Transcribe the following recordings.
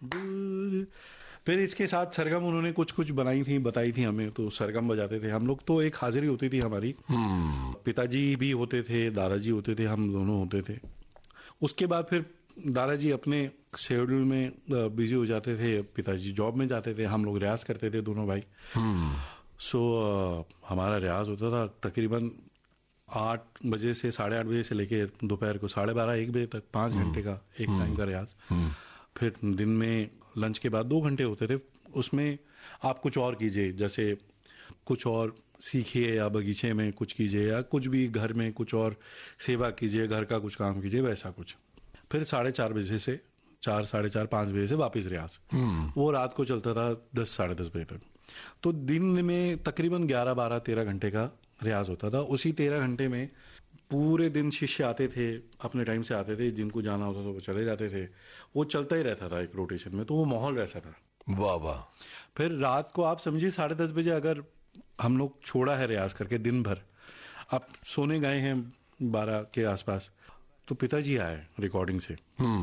दूर। फिर इसके साथ सरगम उन्होंने कुछ कुछ बताई थी हमें, तो सरगम बजाते थे हम लोग। तो एक हाजिरी होती थी हमारी, पिताजी भी होते थे, दादाजी होते थे, हम दोनों होते थे। उसके बाद फिर दादाजी अपने शेड्यूल में बिजी हो जाते थे, पिताजी जॉब में जाते थे, हम लोग रियाज करते थे दोनों भाई। सो हमारा रियाज होता था तकरीबन 8 बजे से 8:30 बजे से लेके दोपहर को 12:30-1 बजे तक, 5 घंटे का एक टाइम का रियाज। फिर दिन में लंच के बाद 2 घंटे होते थे। उसमें आप कुछ और कीजिए, जैसे कुछ और सीखिए या बगीचे में कुछ कीजिए या कुछ भी घर में कुछ और सेवा कीजिए, घर का कुछ काम कीजिए, वैसा कुछ। फिर 4:30 बजे से 4, 4:30, 5 बजे से वापस रियाज। वो रात को चलता था 10, 10:30 बजे तक। तो दिन में तकरीबन 11, 12, 13 घंटे का रियाज होता था। उसी 13 घंटे में पूरे दिन शिष्य आते थे, अपने टाइम से आते थे, जिनको जाना होता था वो चले जाते थे। वो चलता ही रहता था एक रोटेशन में, तो वो माहौल वैसा था। वाह वाह। फिर रात को आप समझिए 10:30 बजे अगर हम लोग छोड़ा है रियाज करके दिन भर, आप सोने गए हैं 12 के आसपास, तो पिताजी आए रिकॉर्डिंग से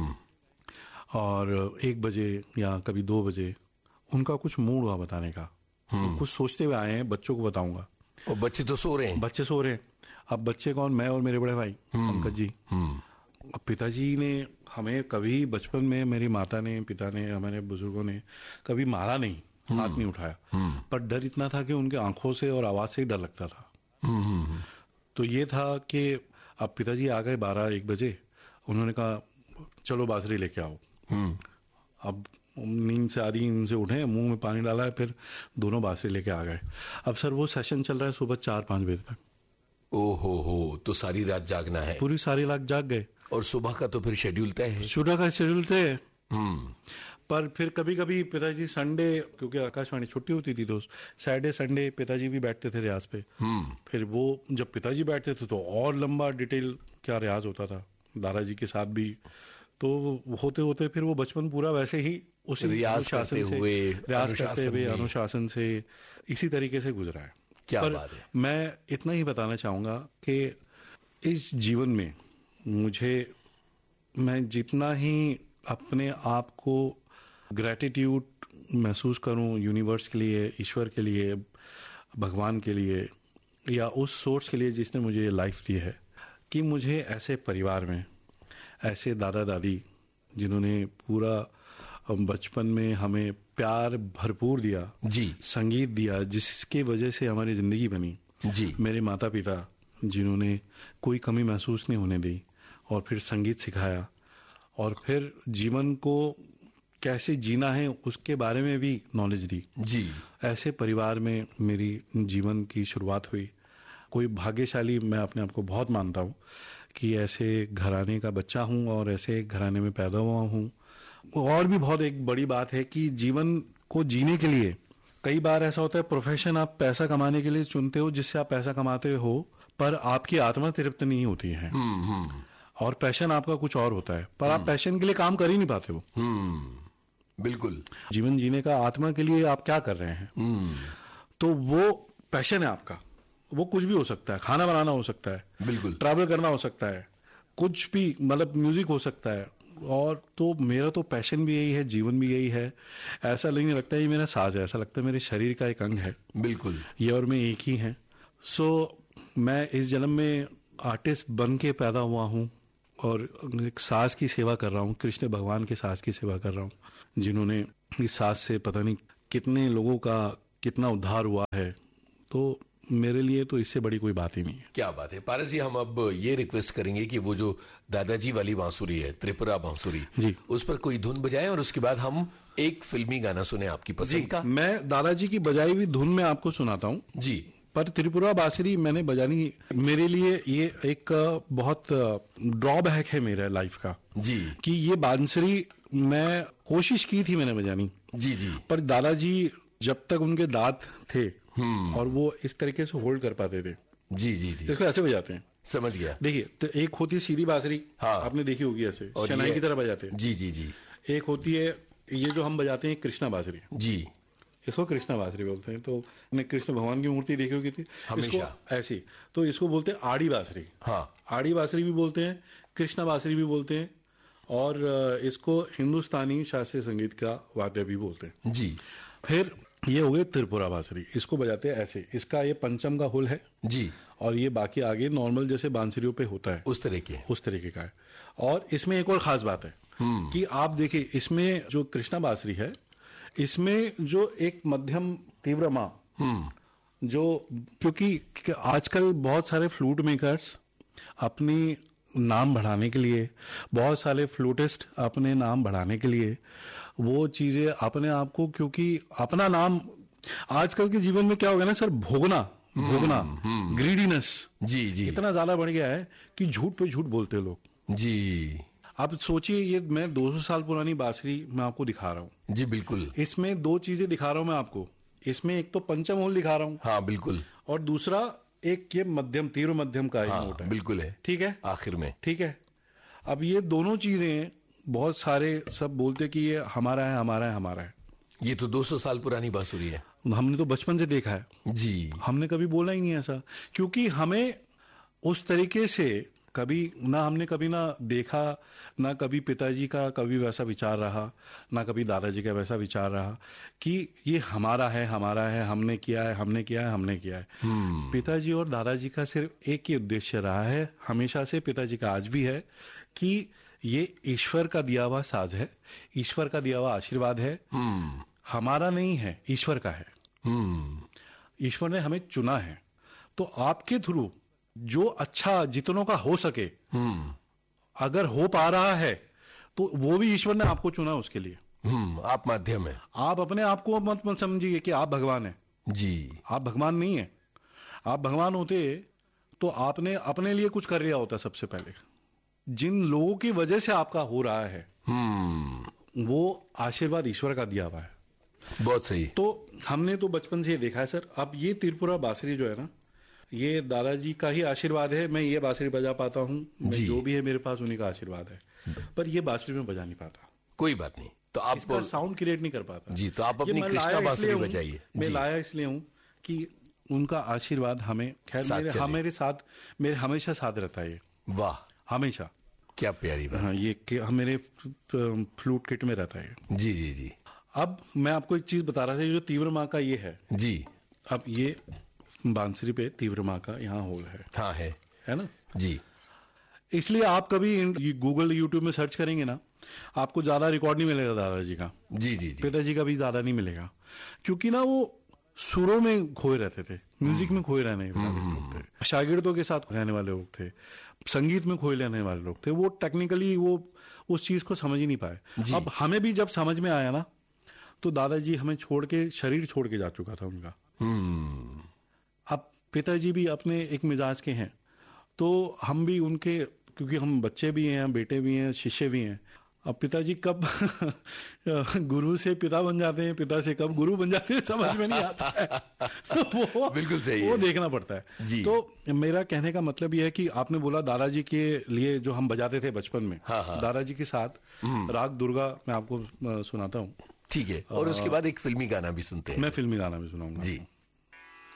और 1 बजे या कभी 2 बजे उनका कुछ मूड हुआ बताने का, कुछ सोचते हुए आए हैं, बच्चों को बताऊंगा। और बच्चे तो सो रहे हैं। बच्चे सो रहे हैं। अब बच्चे कौन? मैं और मेरे बड़े भाई पंकज जी। अब पिताजी ने हमें कभी बचपन में, मेरी माता ने, पिता ने, हमारे बुजुर्गों ने कभी मारा नहीं, हाथ नहीं उठाया, पर डर इतना था कि उनके आंखों से और आवाज से ही डर लगता था। तो ये था कि अब पिताजी आ गए 12-1 बजे, उन्होंने कहा चलो बांसुरी लेके आओ। अब नींद से आधी नींद से उठे, मुंह में पानी डाला है, फिर दोनों बांसुरी लेके आ गए। अब सर वो सेशन चल रहा है सुबह 4-5 बजे तक। ओहो हो, तो सारी रात जागना है। पूरी सारी रात जाग गए। और सुबह का तो फिर शेड्यूल तय है। सुबह का शेड्यूल तय है। पर फिर कभी कभी पिताजी संडे, क्योंकि आकाशवाणी छुट्टी होती थी, तो सैटरडे संडे पिताजी भी बैठते थे रियाज पे। फिर वो जब पिताजी बैठते थे तो और लंबा डिटेल क्या रियाज होता था, दादाजी के साथ भी। तो होते होते फिर वो बचपन पूरा वैसे ही उसी रियाज करते हुए अनुशासन से इसी तरीके से गुजरा है। क्या बात है। मैं इतना ही बताना चाहूंगा कि इस जीवन में मैं जितना ही अपने आप को ग्रैटिट्यूड महसूस करूं यूनिवर्स के लिए, ईश्वर के लिए, भगवान के लिए, या उस सोर्स के लिए जिसने मुझे ये लाइफ दी है, कि मुझे ऐसे परिवार में ऐसे दादा दादी जिन्होंने पूरा बचपन में हमें प्यार भरपूर दिया जी, संगीत दिया, जिसके वजह से हमारी जिंदगी बनी जी, मेरे माता पिता जिन्होंने कोई कमी महसूस नहीं होने दी और फिर संगीत सिखाया और फिर जीवन को कैसे जीना है उसके बारे में भी नॉलेज दी जी, ऐसे परिवार में मेरी जीवन की शुरुआत हुई। कोई भाग्यशाली मैं अपने आप को बहुत मानता हूँ कि ऐसे घराने का बच्चा हूँ और ऐसे घराने में पैदा हुआ हूँ। और भी बहुत एक बड़ी बात है कि जीवन को जीने के लिए कई बार ऐसा होता है, प्रोफेशन आप पैसा कमाने के लिए चुनते हो, जिससे आप पैसा कमाते हो, पर आपकी आत्मा तृप्त नहीं होती है और पैशन आपका कुछ और होता है, पर आप पैशन के लिए काम कर ही नहीं पाते हो। बिल्कुल। जीवन जीने का आत्मा के लिए आप क्या कर रहे हैं, तो वो पैशन है आपका। वो कुछ भी हो सकता है, खाना बनाना हो सकता है, बिल्कुल, ट्रैवल करना हो सकता है, कुछ भी, मतलब म्यूजिक हो सकता है। और तो मेरा तो पैशन भी यही है, जीवन भी यही है। ऐसा नहीं लगता है ये मेरा साज है, ऐसा लगता है मेरे शरीर का एक अंग है। बिल्कुल, ये और मैं एक ही हैं। सो मैं इस जन्म में आर्टिस्ट बन के पैदा हुआ हूँ और एक साज की सेवा कर रहा हूँ, कृष्ण भगवान के साज की सेवा कर रहा हूँ, जिन्होंने इस साज से पता नहीं कितने लोगों का कितना उद्धार हुआ है। तो मेरे लिए तो इससे बड़ी कोई बात ही नहीं है। क्या बात है पारस जी। हम अब ये रिक्वेस्ट करेंगे कि वो जो दादाजी वाली बांसुरी है, त्रिपुरा बांसुरी जी, उस पर कोई धुन बजाएं और उसके बाद हम एक फिल्मी गाना सुने आपकी पसंद का। मैं दादाजी की बजाई हुई धुन में आपको सुनाता हूँ जी, पर त्रिपुरा बांसुरी मैंने बजानी, मेरे लिए ये एक बहुत ड्रॉबैक है मेरे लाइफ का जी, कि ये बांसुरी मैं कोशिश की थी मैंने बजानी जी जी, पर दादाजी जब तक उनके दांत थे और वो इस तरीके से होल्ड कर पाते थे जी जी जी, इसको ऐसे बजाते हैं। समझ गया। देखिए, तो एक होती है सीधी बांसुरी, हाँ, आपने देखी होगी ऐसे शहनाई की तरह बजाते हैं। जी जी जी। एक होती है ये जो हम बजाते हैं कृष्णा बांसुरी जी, इसको कृष्णा बांसुरी बोलते हैं। तो हमने कृष्ण भगवान की मूर्ति देखी होगी थी इसको ऐसी, तो इसको बोलते हैं आड़ी बांसुरी। हाँ, आड़ी बांसुरी भी बोलते हैं, कृष्णा बांसुरी भी बोलते हैं और इसको हिंदुस्तानी शास्त्रीय संगीत का वाद्य भी बोलते हैं जी। फिर ये हो गए त्रिपुरा बांसुरी, इसको बजाते हैं ऐसे, इसका ये पंचम का हुल है जी, और ये बाकी आगे नॉर्मल जैसे बांसुरियों पे होता है उस तरीके का है। और इसमें एक और खास बात है कि आप देखिए इसमें जो कृष्णा बांसुरी है, इसमें जो एक मध्यम तीव्र माँ, जो क्योंकि आजकल बहुत सारे फ्लूट मेकर्स अपनी नाम बढ़ाने के लिए, बहुत सारे फ्लूटिस्ट अपने नाम बढ़ाने के लिए वो चीजें अपने आप को, क्योंकि अपना नाम आजकल के जीवन में क्या हो गया ना सर, भोगना ग्रीडीनेस जी जी इतना ज्यादा बढ़ गया है कि झूठ पे झूठ बोलते हैं लोग जी। आप सोचिए, ये मैं 200 साल पुरानी बांसुरी मैं आपको दिखा रहा हूँ जी बिल्कुल। इसमें दो चीजें दिखा रहा हूँ मैं आपको, इसमें एक तो पंचम होल दिखा रहा हूँ, हाँ बिल्कुल, और दूसरा एक ये मध्यम तीव्र मध्यम का हाँ, नोट है, बिल्कुल है, ठीक है आखिर में, ठीक है। अब ये दोनों चीजें बहुत सारे सब बोलते कि ये हमारा है हमारा है हमारा है। ये तो 200 साल पुरानी बांसुरी है, हमने तो बचपन से देखा है जी, हमने कभी बोला ही नहीं ऐसा, क्योंकि हमें उस तरीके से कभी ना हमने कभी ना देखा, ना कभी पिताजी का कभी वैसा विचार रहा, ना कभी दादाजी का वैसा विचार रहा कि ये हमारा है हमने किया है हमने किया है हमने किया है। पिताजी और दादाजी का सिर्फ एक ही उद्देश्य रहा है हमेशा से, पिताजी का आज भी है, कि ये ईश्वर का दिया हुआ साज है, ईश्वर का दिया हुआ आशीर्वाद है, हमारा नहीं है, ईश्वर का है। ईश्वर ने हमें चुना है, तो आपके थ्रू जो अच्छा जितनों का हो सके, अगर हो पा रहा है तो वो भी ईश्वर ने आपको चुना उसके लिए। आप माध्यम है, आप अपने आप को मत समझिए कि आप भगवान है जी, आप भगवान नहीं है। आप भगवान होते तो आपने अपने लिए कुछ कर लिया होता सबसे पहले। जिन लोगों की वजह से आपका हो रहा है वो आशीर्वाद ईश्वर का दिया हुआ है। बहुत सही। तो हमने तो बचपन से ये देखा है सर। अब ये त्रिपुरा बांसुरी जो है ना, ये दादाजी का ही आशीर्वाद है, मैं ये बांसुरी बजा पाता हूँ, जो भी है मेरे पास उन्हीं का आशीर्वाद है, पर ये बांसुरी में बजा नहीं पाता। कोई बात नहीं, तो आप इसका साउंड क्रिएट नहीं कर पाता जी, तो आप अपनी कृष्णा बांसुरी बजाइए। मैं लाया इसलिए हूँ कि उनका आशीर्वाद हमें खैर मेरे साथ मेरे हमेशा साथ रहता है। वाह, हमेशा, क्या प्यारी बात। हाँ, ये मेरे फ्लूट किट में रहता है। जी जी जी। अब मैं आपको एक चीज बता रहा था, जो तीव्र माँ का ये है जी, अब ये बांसुरी पे तीव्र माँ का यहाँ होल है, हाँ है ना जी। इसलिए आप कभी गूगल यूट्यूब में सर्च करेंगे ना, आपको ज्यादा रिकॉर्ड नहीं मिलेगा दादाजी का, जी जी जी, पिताजी का भी ज्यादा नहीं मिलेगा, क्योंकि ना वो सुरों में खोए रहते थे, म्यूजिक में खोए रहने वाले लोग थे, शागिर्दों के साथ रहने वाले लोग थे, संगीत में खोए रहने वाले लोग थे। वो टेक्निकली वो उस चीज को समझ ही नहीं पाए। अब हमें भी जब समझ में आया ना, तो दादाजी हमें छोड़ के, शरीर छोड़ के जा चुका था उनका। अब पिताजी भी अपने एक मिजाज के हैं, तो हम भी उनके, क्योंकि हम बच्चे भी हैं, बेटे भी हैं, शिष्य भी हैं। अब पिताजी कब गुरु से पिता बन जाते हैं, पिता से कब गुरु बन जाते हैं, समझ में नहीं आता है। तो वो बिल्कुल सही, वो देखना पड़ता है जी। तो मेरा कहने का मतलब ये है कि आपने बोला दादाजी के लिए जो हम बजाते थे बचपन में, दादाजी के साथ राग दुर्गा मैं आपको सुनाता हूँ, ठीक है, और उसके बाद एक फिल्मी गाना भी सुनते हैं। मैं फिल्मी गाना भी सुनाऊंगा जी।